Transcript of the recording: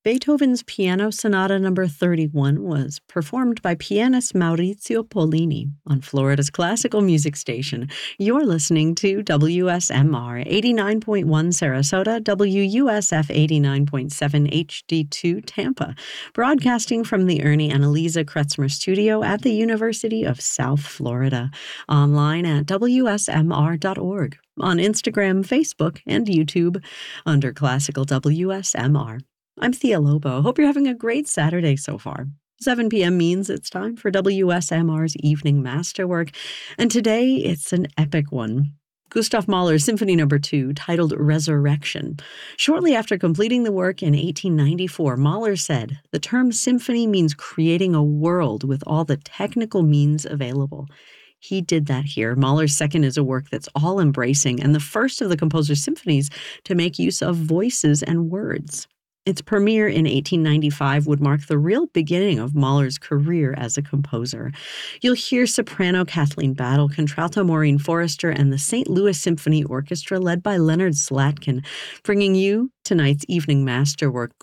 Beethoven's Piano Sonata No. 31 was performed by pianist Maurizio Pollini on Florida's classical music station. You're listening to WSMR 89.1 Sarasota, WUSF 89.7 HD2 Tampa, broadcasting from the Ernie and Eliza Kretzmer studio at the University of South Florida, online at WSMR.org, on Instagram, Facebook, and YouTube under Classical WSMR. I'm Thea Lobo. Hope you're having a great Saturday so far. 7 p.m. means it's time for WSMR's Evening Masterwork, and today it's an epic one. Gustav Mahler's Symphony No. 2, titled Resurrection. Shortly after completing the work in 1894, Mahler said, "The term symphony means creating a world with all the technical means available." He did that here. Mahler's second is a work that's all-embracing and the first of the composer's symphonies to make use of voices and words. Its premiere in 1895 would mark the real beginning of Mahler's career as a composer. You'll hear soprano Kathleen Battle, contralto Maureen Forrester, and the St. Louis Symphony Orchestra led by Leonard Slatkin, bringing you tonight's evening masterwork,